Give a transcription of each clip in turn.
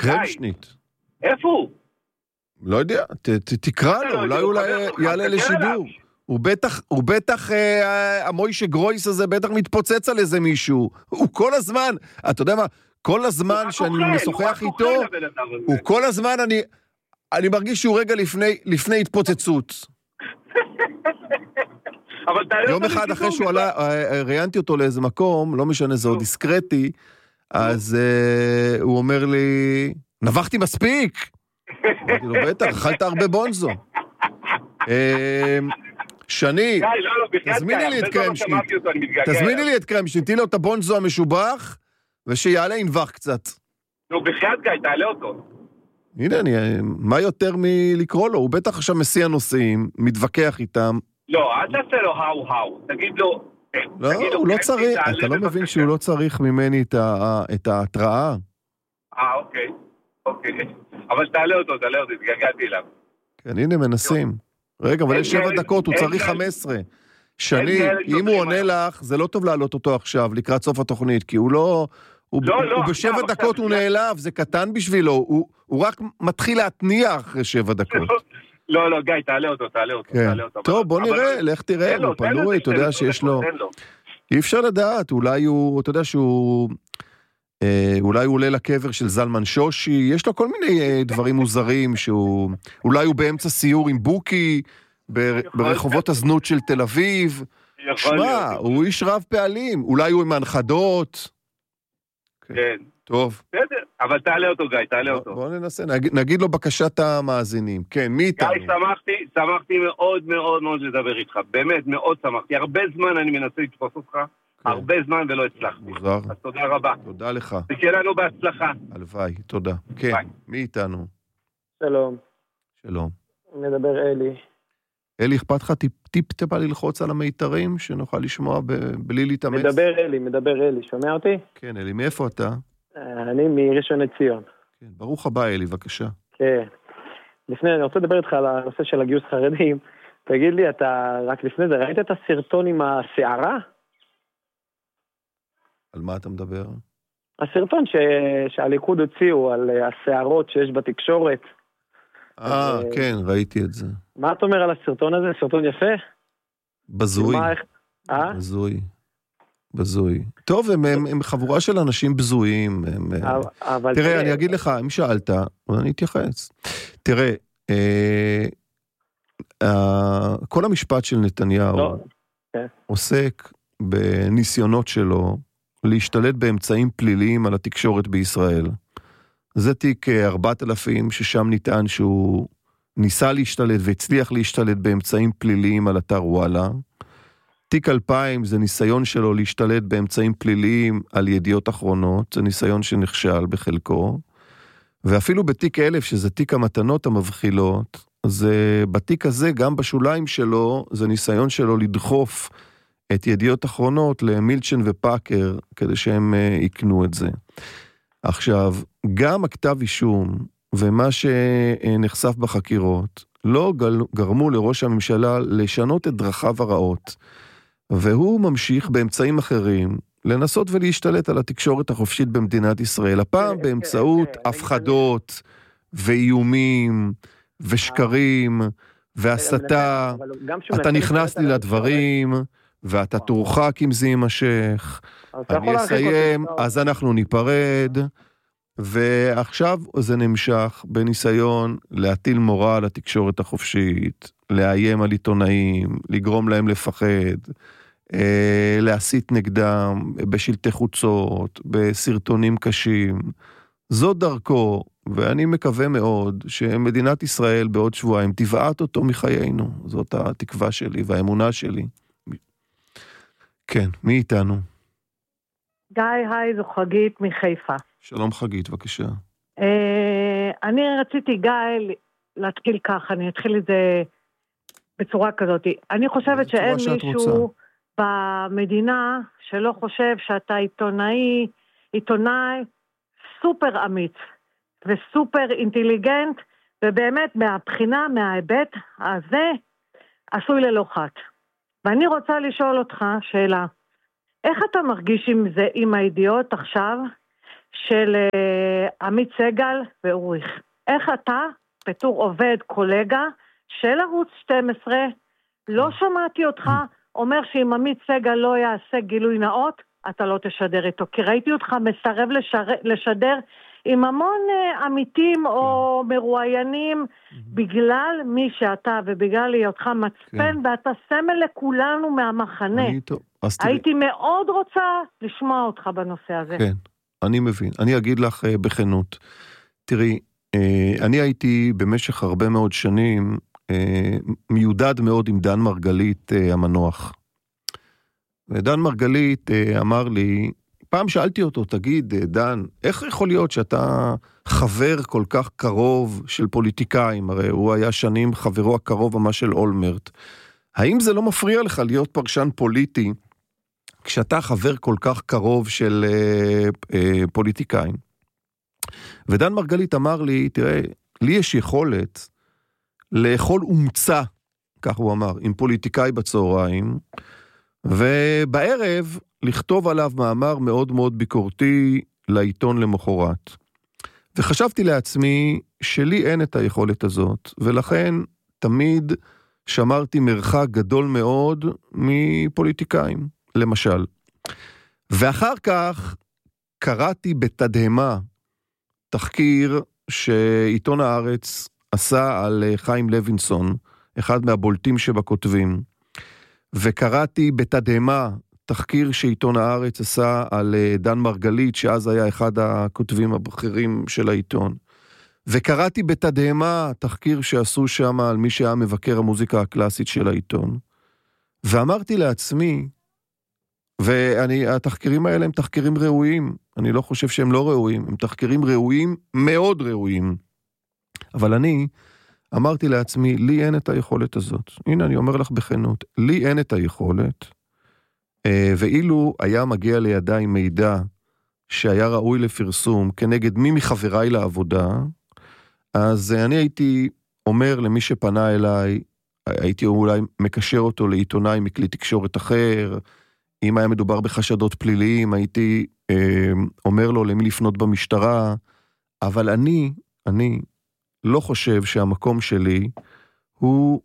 קרמשניט. איפה הוא? לא יודע, תקרא לו, אולי יעלה לשידור. הוא בטח, המוישה גרויס הזה בטח מתפוצץ על איזה מישהו. הוא כל הזמן, אתה יודע מה, כל הזמן שאני משוחח איתו, הוא כל הזמן, אני מרגיש שהוא רגע לפני התפוצצות. יום אחד אחרי שהוא עלה, ראיינתי אותו לאיזה מקום, לא משנה, זה עוד דיסקרטי, אז הוא אומר לי, נבחתי מספיק. אמרתי לו, בטח, אכלת הרבה בונזו. שני, תזמיני לי את קרמשניט, תהי לו את הבונזו המשובח, ושיעלה ינבח קצת. נו, בחייאת גיא, תעלה אותו. הנה, מה יותר מלקרוא לו? הוא בטח עכשיו מסיע נוסעים, מתווכח איתם. לא, אל תעשה לו האו, תגיד לו... לא, הוא לא צריך, אתה לא מבין שהוא לא צריך ממני את ההתראה? אוקיי. אבל תעלה אותו, התגעגעתי אליו. כן, הנה מנסים. רגע, אבל יש 7 דקות, הוא צריך 15. שני, אם הוא עונה לך, זה לא טוב להעלות אותו עכשיו, לקראת סוף התוכנית, כי הוא לא... הוא ב7 דקות הוא נעלב, זה קטן בשבילו, הוא רק מתחיל להתניע אחרי 7 דקות. לא, גיא, תעלה אותו. טוב, בוא נראה, לך תראה, הוא פנוי, אתה יודע שיש לו... אי אפשר לדעת, אולי הוא, אתה יודע שהוא... אולי הוא עולה לקבר של זלמן שושי, יש לו כל מיני דברים מוזרים, אולי הוא באמצע סיור עם בוקי, ברחובות הזנות של תל אביב. שמע, הוא איש רב פעלים, אולי הוא עם הנכדות. כן. טוב. בסדר, אבל תעלה אותו גיא, תעלה אותו. בוא ננסה, נגיד לו בקשת המאזינים. כן, מי איתנו? גיא, שמחתי מאוד מאוד מאוד לדבר איתך, באמת מאוד שמחתי, הרבה זמן אני מנסה לתפוס אותך, הרבה זמן ולא הצלחתי. מוזר. אז תודה רבה. תודה לך. תהיה לנו בהצלחה. הלוואי, תודה. כן, מי איתנו? שלום. מדבר אלי. אלי, אכפת לך טיפ-טיפה ללחוץ על המיתרים, שנוכל לשמוע בלי להתאמץ? מדבר אלי, שומע אותי? כן, אלי, מאיפה אתה? אני מראשון לציון. כן, ברוך הבא, אלי, בבקשה. כן. אני רוצה לדבר איתך על הנושא של הגיוס חרדים. תגיד לי, אתה רק לפני זה, ראית את הסרטון עם השערה? על מה אתה מדבר? הסרטון שהליכוד הוציאו על השערות שיש בתקשורת. כן, ראיתי את זה. מה אתה אומר על הסרטון הזה? סרטון יפה? בזוי. בזוי. טוב, הם חבורה של אנשים בזויים. תראה, אני אגיד לך, אם שאלת, אני אתייחס. תראה, כל המשפט של נתניהו עוסק בניסיונות שלו להשתלט באמצעים פליליים על התקשורת בישראל. זה תיק 4000 ששם נטען שהוא ניסה להשתלט והצליח להשתלט באמצעים פליליים על אתר וואלה. תיק 2000 זה ניסיון שלו להשתלט באמצעים פליליים על ידיעות אחרונות, זה ניסיון שנכשל בחלקו. ואפילו בתיק 1000 שזה תיק המתנות המבחילות, זה בתיק הזה גם בשוליים שלו זה ניסיון שלו לדחוף את ידיעות אחרונות למילצ'ן ופאקר כדי שהם יקנו את זה. עכשיו, גם הכתב אישום ומה שנחשף בחקירות לא גרמו לראש הממשלה לשנות את דרכיו הרעות, והוא ממשיך באמצעים אחרים לנסות ולהשתלט על התקשורת החופשית במדינת ישראל, הפעם באמצעות הפחדות ואיומים ושקרים והסתה. אתה נכנס לי לדברים ואתה תורחק אם זה יימשך. אני אסיים, אז אנחנו ניפרד, ועכשיו זה נמשך בניסיון להטיל מורא על התקשורת החופשית, לאיים על עיתונאים, לגרום להם לפחד, להסית נגדם בשלטי חוצות, בסרטונים קשים. זו דרכו, ואני מקווה מאוד שמדינת ישראל בעוד שבועיים תבעט אותו מחיינו. זאת התקווה שלי והאמונה שלי. כן, מי איתנו? גיא, היי, זו חגית מחיפה. שלום חגית, בבקשה. אני רציתי, גיא, להתחיל ככה, אני אתחיל את זה בצורה כזאת. אני חושבת שאין מישהו במדינה שלא חושב שאתה עיתונאי סופר אמיץ וסופר אינטליגנט, ובאמת מהבחינה, מההיבט הזה, עשוי ללוחת. ואני רוצה לשאול אותך שאלה, איך אתה מרגיש עם זה, עם הידיעות עכשיו, של עמית סגל ואוריך. איך אתה, בתור עובד, קולגה של ערוץ 12, לא שמעתי אותך אומר שאם עמית סגל לא יעשה גילוי נאות, אתה לא תשדר איתו. כי ראיתי אותך מסרב לשדר עם המון עמיתים או מרואיינים, בגלל מי שאתה ובגלל היותך מצפן, ואתה סמל לכולנו מהמחנה. הייתי מאוד רוצה לשמוע אותך בנושא הזה. כן, אני מבין. אני אגיד לך בכנות. תראי, אני הייתי במשך הרבה מאוד שנים מיודד מאוד עם דן מרגלית המנוח. ודן מרגלית אמר לי, פעם שאלתי אותו, תגיד, דן, איך יכול להיות שאתה חבר כל כך קרוב של פוליטיקאים? הרי הוא היה שנים חברו הקרוב ממש של אולמרט. האם זה לא מפריע לך להיות פרשן פוליטי, כשאתה חבר כל כך קרוב של פוליטיקאים? ודן מרגלית אמר לי, תראה, לי יש יכולת לאכול אומצה, כך הוא אמר, עם פוליטיקאי בצהריים, ובערב לכתוב עליו מאמר מאוד מאוד ביקורתי לעיתון למחרת. וחשבתי לעצמי שלי אין את היכולת הזאת, ולכן תמיד שמרתי מרחק גדול מאוד מפוליטיקאים, למשל. ואחר כך קראתי בתדהמה תחקיר שעיתון הארץ עשה על חיים לוינסון, אחד מהבולטים שבכותבים, וקראתי בתדהמה תחקיר שעיתון הארץ עשה על דן מרגלית, שאז היה אחד הכותבים הבכירים של העיתון, וקראתי בתדהמה תחקיר שעשו שם על מי שהיה מבקר המוזיקה הקלאסית של העיתון, ואמרתי לעצמי, והתחקירים האלה הם תחקירים ראויים, אני לא חושב שהם לא ראויים, הם תחקירים ראויים, מאוד ראויים, אבל אני אמרתי לעצמי, לי אין את היכולת הזאת. הנה, אני אומר לך בכנות, לי אין את היכולת, ואילו היה מגיע לידיי מידע שהיה ראוי לפרסום כנגד מי מחבריי לעבודה, אז אני הייתי אומר למי שפנה אליי, הייתי אולי מקשר אותו לעיתונאי מכלי תקשורת אחר, אם היה מדובר בחשדות פליליים, הייתי אומר לו למי לפנות במשטרה, אבל אני לא חושב שהמקום שלי הוא,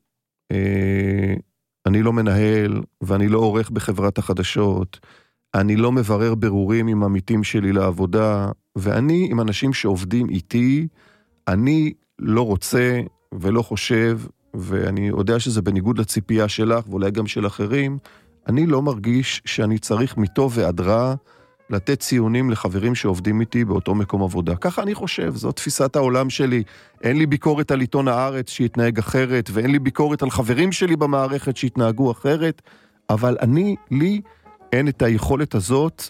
אני לא מנהל, ואני לא עורך בחברת החדשות, אני לא מברר ברורים עם עמיתים שלי לעבודה, ואני עם אנשים שעובדים איתי, אני לא רוצה ולא חושב, ואני יודע שזה בניגוד לציפייה שלך, ואולי גם של אחרים, אני לא מרגיש שאני צריך מטוב ועד רע, לתת ציונים לחברים שעובדים איתי באותו מקום עבודה. ככה אני חושב, זו תפיסת העולם שלי. אין לי ביקורת על עיתון הארץ שהתנהג אחרת, ואין לי ביקורת על חברים שלי במערכת שהתנהגו אחרת, אבל לי אין את היכולת הזאת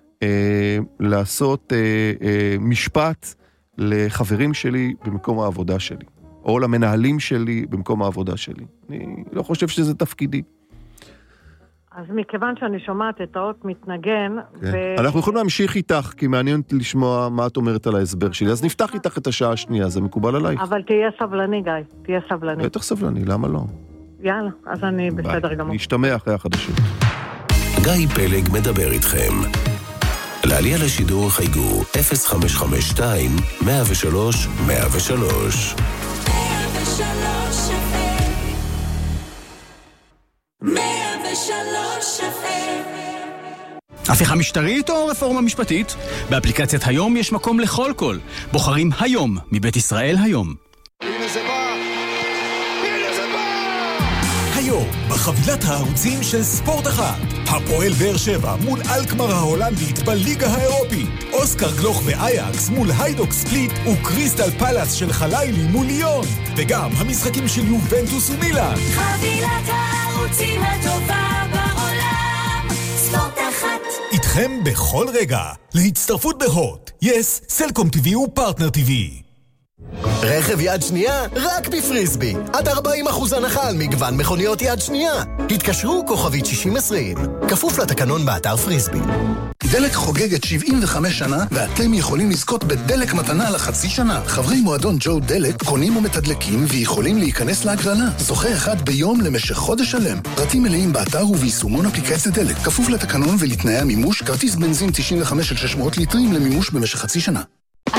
לעשות משפט לחברים שלי במקום העבודה שלי, או למנהלים שלי במקום העבודה שלי. אני לא חושב שזה תפקידי. אז מכיוון שאני שומעת את האות מתנגן, אנחנו יכולים להמשיך איתך, כי מעניין לשמוע מה את אומרת על ההסבר שלי, אז נפתח איתך את השעה השנייה, זה מקובל עלייך? אבל תהיה סבלני, גיא, תהיה סבלני. בטח סבלני, למה לא? יאללה, אז אני בסדר גמור. נשתמע אחרי החדשות. גיא פלג מדבר איתכם. לעלייה לשידור חייגו 0552 103 103. הפיכה משטרית או רפורמה משפטית? באפליקציית היום יש מקום לכל קול. בוחרים היום מבית ישראל היום. הנה זה בא! היום, בחבילת הערוצים של ספורט אחת, הפועל באר שבע מול אלקמר ההולנדית בליגה האירופית, אוסקר גלוך ואייקס מול היידוק ספליט וקריסטל פלאס של חלילי מול ליון, וגם המשחקים של יובנטוס ומילאן. חבילת הערוצים הטובה בעולם, ספורט אחת. איתכם בכל רגע, להצטרפות בהוט, יס, סלקום TV ופרטנר TV. רכב יד שנייה רק בפריסבי, עד 40% הנחה על מגוון מכוניות יד שנייה. התקשרו כוכבית 6020, כפוף לתקנון באתר פריסבי. דלק חוגגת 75 שנה ואתם יכולים לזכות בדלק מתנה לחצי שנה. חברי מועדון ג'ו דלק קונים ומתדלקים ויכולים להיכנס להגרלה. זוכה אחד ביום למשך חודש שלם. פרטים מלאים באתר וביישומון אפליקציית דלק, כפוף לתקנון ולתנאי המימוש. כרטיס בנזין 95 של 600 ליטרים למימוש במשך חצי שנה.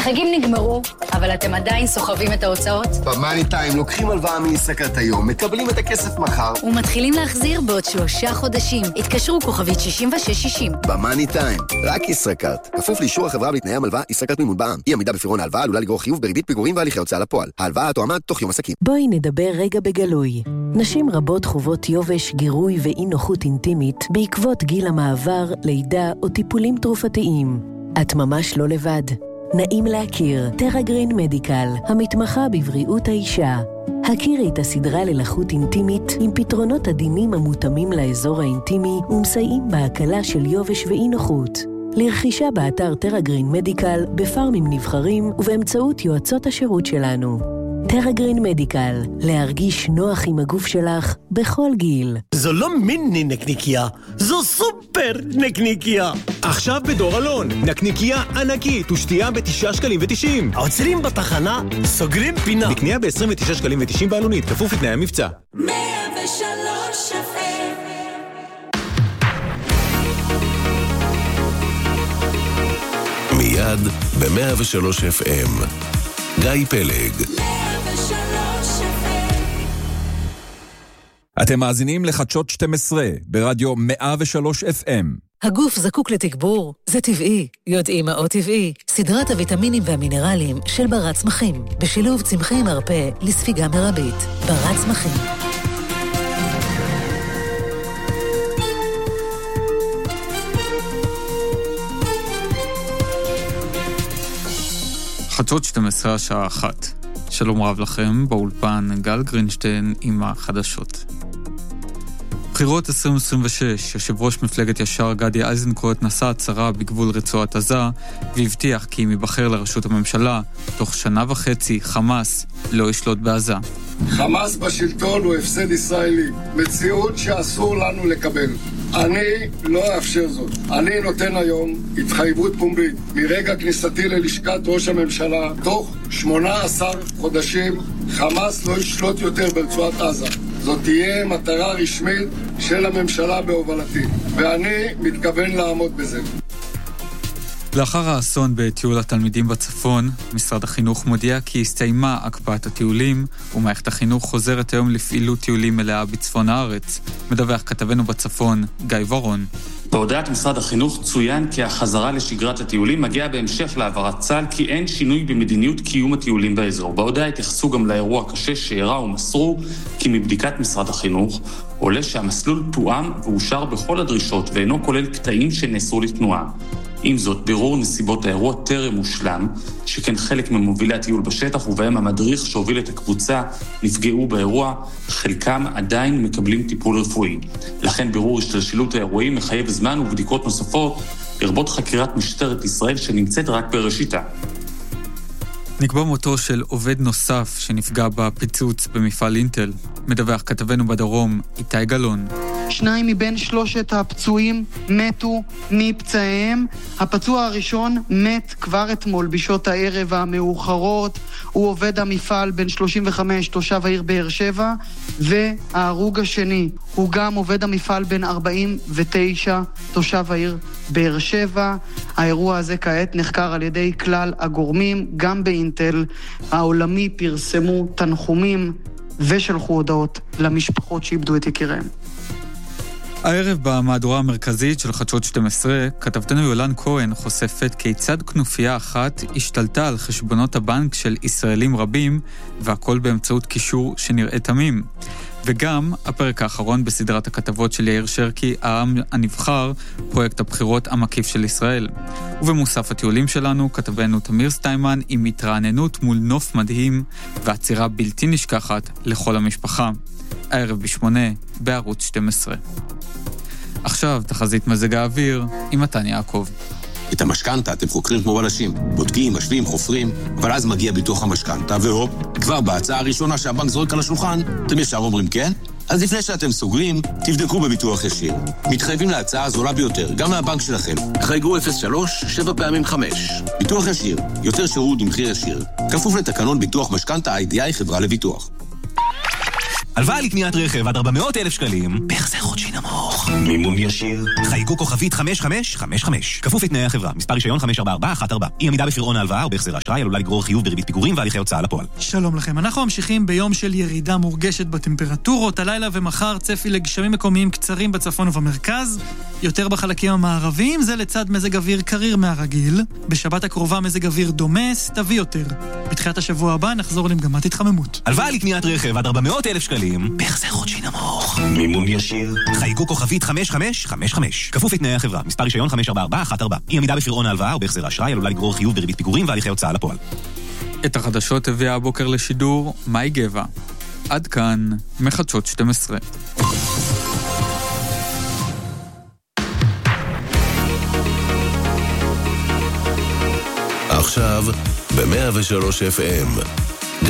החגים נגמרו, אבל אתם עדיין סוחבים את ההוצאות? במאני טיים לוקחים הלוואה מישראכרט היום, מקבלים את הכסף מחר. ומתחילים להחזיר בעוד 3 חודשים. התקשרו כוכבית 6660. במאני טיים, רק ישראכרט. כפוף לאישור החברה ולתנאי המלווה, ישראכרט מימון בע"מ. אי עמידה בפירעון ההלוואה עלולה לגרור חיוב בריבית פיגורים והליכי הוצאה לפועל. ההלוואה תועמד תוך יום עסקים. בואי נדבר רגע בגלוי. נשים רבות חוות יובש, גירוי ואי נוחות אינטימית בעקבות גיל המעבר, לידה או טיפולים תרופתיים. את ממש לא לבד. נעים להכיר, טרגרין מדיקל, המתמחה בבריאות האישה. הכירי את הסדרה ללחות אינטימית עם פתרונות עדינים המותאמים לאזור האינטימי ומסייעים בהקלה של יובש ואי נוחות. לרכישה באתר טרגרין מדיקל, בפארמים נבחרים ובאמצעות יועצות השירות שלנו. טרגרין מדיקל, להרגיש נוח עם הגוף שלך בכל גיל. זו לא מיני נקניקיה, זו סופר נקניקיה. עכשיו בדור אלון, נקניקיה ענקית ושתייה ב9.90 שקלים. עוצרים בתחנה, סוגרים פינה. בקנייה ב29.90 שקלים בעלונית, כפוף לתנאי המבצע. 103 מיד ב-103 FM. גיא פלג. אתם מאזינים לחדשות 12 ברדיו 103 FM. הגוף זקוק לתגבור, זה טבעי, יודעים מהו טבעי. סדרת הוויטמינים והמינרלים של ברד צמחים, בשילוב צמחי מרפא לספיגה מרבית. ברד צמחים. חדשות 12 השעה 1. שלום רב לכם, באולפן גל גרינשטיין עם החדשות. בחירות 2026, יושב ראש מפלגת ישר גדי איזנקוט נשא הצהרה בגבול רצועת עזה והבטיח כי אם ייבחר לראשות הממשלה, תוך 1.5 שנה חמאס לא ישלוט בעזה. חמאס בשלטון הוא הפסד ישראלי, מציאות שאסור לנו לקבל. אני לא אאפשר זאת. אני נותן היום התחייבות פומבית מרגע כניסתי ללשכת ראש הממשלה, תוך 18 חודשים חמאס לא ישלוט יותר ברצועת עזה. זאת תהיה מטרה רשמית של הממשלה בהובלתי, ואני מתכוון לעמוד בזה. לאחר האסון בטיול התלמידים בצפון, משרד החינוך מודיע כי הסתיימה הקפאת הטיולים, ומערכת החינוך חוזרת היום לפעילות טיולים מלאה בצפון הארץ. מדווח כתבנו בצפון, גיא ורון. בהודעת משרד החינוך צוין כי החזרה לשגרת הטיולים מגיעה בהמשך להעברת צה"ל, כי אין שינוי במדיניות קיום הטיולים באזור. בהודעה התייחסו גם לאירוע קשה שאירע ומסרו כי מבדיקת משרד החינוך עולה שהמסלול תואם ואושר בכל הדרישות ואינו כולל קטעים שנאסרו לתנועה. עם זאת, בירור נסיבות האירוע טרם מושלם, שכן חלק ממובילי הטיול בשטח ובהם המדריך שהוביל את הקבוצה נפגעו באירוע, חלקם עדיין מקבלים טיפול רפואי. לכן בירור השתלשלות האירועים מחייב זמן ובדיקות נוספות, לרבות חקירת משטרת ישראל שנמצאת רק בראשיתה. נקבע מותו של עובד נוסף שנפגע בפיצוץ במפעל אינטל. מדווח כתבנו בדרום, איתי גלון. 2 מבין 3 הפצועים מתו מפצעיהם. הפצוע הראשון מת כבר אתמול בשעות הערב המאוחרות. הוא עובד המפעל בן 35, תושב העיר באר שבע, וההרוג השני הוא גם עובד המפעל בן 49, תושב העיר באר שבע. האירוע הזה כעת נחקר על ידי כלל הגורמים, גם באינטל העולמי פרסמו תנחומים ושלחו הודעות למשפחות שאיבדו את יקיריהם. הערב במהדורה המרכזית של חדשות 12, כתבתנו יולן כהן חושפת כיצד כנופיה אחת השתלטה על חשבונות הבנק של ישראלים רבים, והכל באמצעות קישור שנראה תמים. וגם הפרק האחרון בסדרת הכתבות של יאיר שרקי, העם הנבחר, פרויקט הבחירות המקיף של ישראל. ובמוסף הטיולים שלנו כתבנו תמיר סטיימן עם התרעננות מול נוף מדהים ועצירה בלתי נשכחת לכל המשפחה. הערב ב8 בערוץ 12. עכשיו תחזית מזג האוויר עם מתן יעקב. את המשכנתה אתם חוקרים כמו בלשים, בודקים, משווים, חופרים, אבל אז מגיע ביטוח המשכנתה, והופ, כבר בהצעה הראשונה שהבנק זורק על השולחן, אתם ישר אומרים כן? אז לפני שאתם סוגרים, תבדקו בביטוח ישיר. מתחייבים להצעה הזולה ביותר, גם מהבנק שלכם. חייגו 03 7 פעמים 5. ביטוח ישיר, יותר שירות במחיר ישיר. כפוף לתקנון ביטוח משכנתה IDI חברה לביטוח. הלוואה לקניית רכב עד 400,000 שקלים, בהחזר חודשי נמוך. מימון ישיר. חייגו כוכבית 5555. כפוף לתנאי החברה. מספר רישיון 54414. אי עמידה בפירעון ההלוואה או בהחזר האשראי עלולה לגרור חיוב בריבית פיגורים והליכי הוצאה לפועל. שלום לכם. אנחנו ממשיכים ביום של ירידה מורגשת בטמפרטורות. הלילה ומחר צפי לגשמים מקומיים קצרים בצפון ובמרכז, יותר בחלקים המערביים, זה לצד מזג אוויר קריר מהרגיל. בשבת הקרובה מזג אוויר דומה, סתווי יותר. בתחילת השבוע הבא נחזור למגמת התחממות. הלוואה לקניית רכב עד 400,000 שקלים, בהחזר חודשי נמוך. מימון ישיר. חייגו כוכבית 5555. כפוף לתנאי החברה. מספר רישיון 54414. אי עמידה בפירעון ההלוואה או בהחזר האשראי עלולה לגרור חיוב בריבית פיגורים והליכי הוצאה לפועל. את החדשות הביאה הבוקר לשידור מאי גבע. עד כאן מחדשות 12. עכשיו ב-103 FM